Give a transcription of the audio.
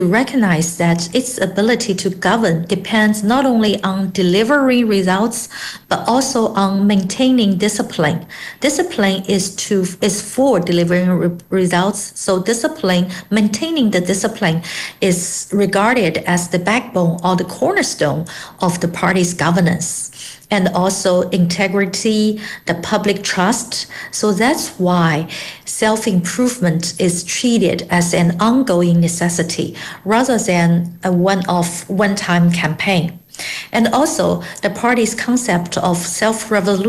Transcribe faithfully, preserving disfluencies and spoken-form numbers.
recognize that its ability to govern depends not only on delivering results, but also on maintaining discipline. Discipline is to is for delivering re- results, so discipline, maintaining the discipline, is regarded as the backbone or the cornerstone of the party's governance. And also integrity, the public trust. So that's why self-improvement is treated as an ongoing necessity rather than a one-off, one-time campaign. And also the party's concept of self-revolution